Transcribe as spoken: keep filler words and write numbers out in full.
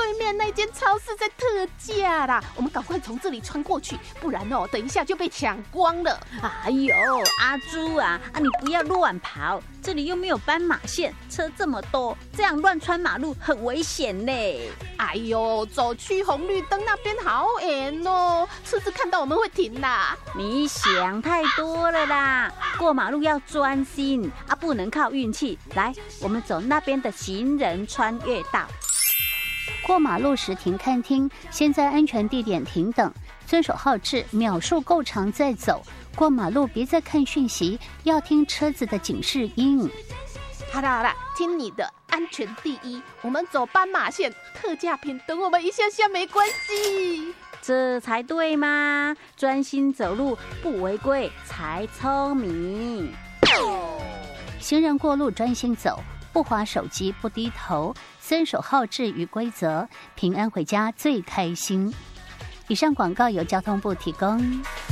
对面那间超市在特价啦，我们赶快从这里穿过去，不然哦，等一下就被抢光了。 哎呦，阿朱啊，啊你不要乱跑，这里又没有斑马线，车这么多，这样乱穿马路很危险嘞。 哎呦，走去红绿灯那边好远哦，车子看到我们会停啦。 你想太多了啦，过马路要专心啊，不能靠运气。来，我们走那边的行人穿越道。 过马路时停看听，先在安全地点停等，遵守号志，秒数够长再走。过马路别再看讯息，要听车子的警示音。 好啦好啦，听你的，安全第一。我们走斑马线，特价品等我们一下下没关系。 这才对嘛，专心走路不违规才聪明。 行人过路专心走，不滑手机不低头，遵守号志与规则，平安回家最开心。以上广告由交通部提供。